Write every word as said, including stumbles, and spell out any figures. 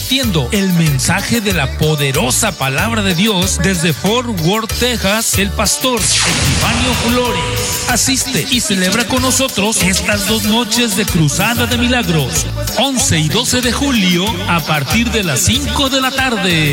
compartiendo el mensaje de la poderosa palabra de Dios desde Fort Worth, Texas, el pastor Epifanio Flores. Asiste y celebra con nosotros estas dos noches de Cruzada de Milagros, once y doce de julio, a partir de las cinco de la tarde.